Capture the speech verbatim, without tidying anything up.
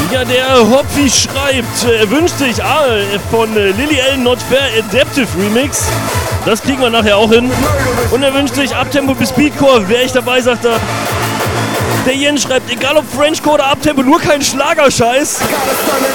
Ja, der Hopfi schreibt, er wünscht sich ah, von äh, Lily Allen Not Fair Adaptive Remix. Das kriegen wir nachher auch hin. Und er wünscht sich Abtempo bis Speedcore. Wäre ich dabei, sagt er. Der Jens schreibt, egal ob Frenchcore oder Abtempo, nur kein Schlagerscheiß.